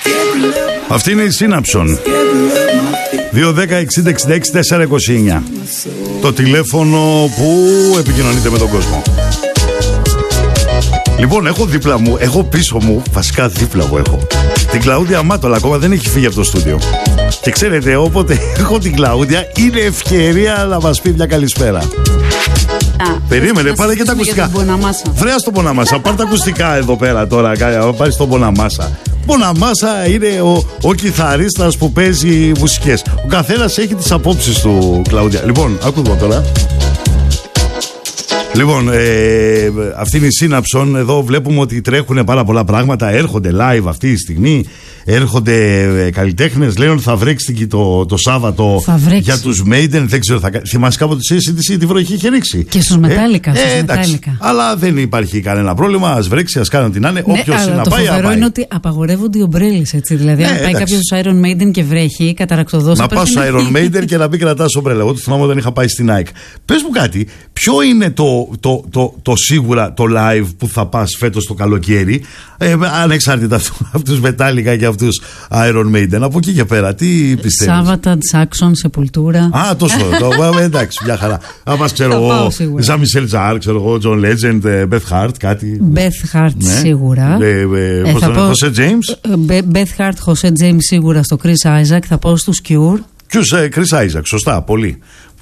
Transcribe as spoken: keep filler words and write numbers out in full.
Αυτή είναι η Σύναψον. δύο δέκα εξήντα εξήντα έξι τετρακόσια είκοσι εννιά. Το τηλέφωνο που επικοινωνείτε με τον κόσμο. Λοιπόν, έχω δίπλα μου, έχω πίσω μου, βασικά δίπλα μου έχω την Κλαούντια Μάτολα, ακόμα δεν έχει φύγει από το στούντιο. Και ξέρετε, όποτε έχω την Κλαούντια, είναι ευκαιρία να μας πει μια καλησπέρα. Α, περίμενε, πάρε και τα ακουστικά. Βρέα στο Μποναμάσα, πάρε τα ακουστικά εδώ πέρα τώρα, πάρε στο Μποναμάσα. Μποναμάσα είναι ο, ο κιθαρίστας που παίζει μουσικές. Ο καθένας έχει τις απόψεις του, Κλαούντια. Λοιπόν, άκου τώρα. Λοιπόν, ε, αυτή είναι η Σύναψον. Εδώ βλέπουμε ότι τρέχουν πάρα πολλά πράγματα. Έρχονται live αυτή τη στιγμή. Έρχονται ε, καλλιτέχνες. Λένε ότι θα βρέξει το, το Σάββατο για τους Maiden. Δεν ξέρω, θα, θυμάσαι κάποτε σε συζήτηση τη βροχή είχε ρίξει. Και στους Μετάλλικα. Ε, ε, αλλά δεν υπάρχει κανένα πρόβλημα. Ας βρέξει, ας κάνουν την άνε. Ναι, όποιος να το πάει. Το φοβερό είναι ότι απαγορεύονται οι ομπρέλες. Έτσι, δηλαδή, ναι, αν πάει κάποιος στους Iron Maiden και βρέχει, καταρακτοδός. Να πάω στους Iron Maiden και να μην κρατάς ομπρέλα. Εγώ το θυμάμαι όταν είχα πάει στην Nike. Πες μου κάτι, ποιο είναι το, το, το, το σίγουρα το live που θα πας φέτος το καλοκαίρι, ε, ανεξάρτητα από τους Μετάλλικα και αυτούς Iron Maiden, από εκεί και πέρα, τι πιστεύεις? Σάββατα, Jackson, Σεπουλτούρα. Α, τόσο. το, εντάξει, μια χαρά. Αν πας, ξέρω εγώ, Ζαν Μισελ Τζαρ, ξέρω εγώ, John Legend, Beth Hart, κάτι. Beth Hart, ναι, σίγουρα. Ε, ε, πώς θα πω, Jose James. Beth Hart, Jose James, σίγουρα στο Chris Isaac. Θα πω στους Cure. Chris Isaac, σωστά, πολύ.